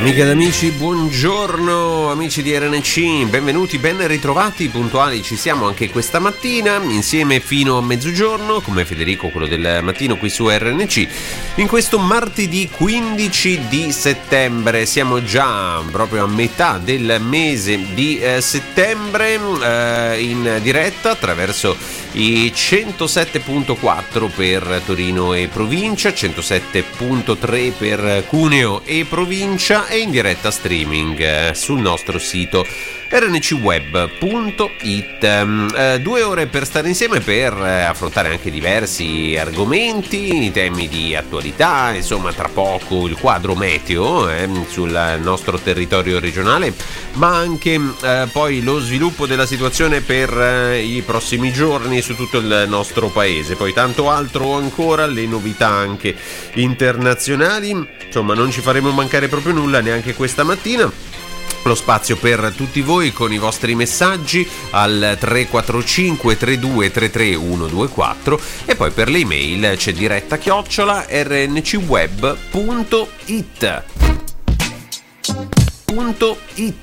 Amiche ed amici, buongiorno amici di RNC, benvenuti, ben ritrovati, puntuali ci siamo anche questa mattina, insieme fino a mezzogiorno, come Federico, quello del mattino qui su RNC, in questo martedì 15 di settembre, siamo già proprio a metà del mese di settembre, in diretta attraverso i 107.4 per Torino e provincia, 107.3 per Cuneo e provincia, e in diretta streaming sul nostro sito rncweb.it. 2 ore per stare insieme per affrontare anche diversi argomenti, temi di attualità, insomma tra poco il quadro meteo sul nostro territorio regionale, ma anche poi lo sviluppo della situazione per i prossimi giorni su tutto il nostro paese, poi tanto altro ancora, le novità anche internazionali, insomma non ci faremo mancare proprio nulla neanche questa mattina. Lo spazio per tutti voi con i vostri messaggi al 345 3233 124 e poi per le email c'è diretta @rncweb.it.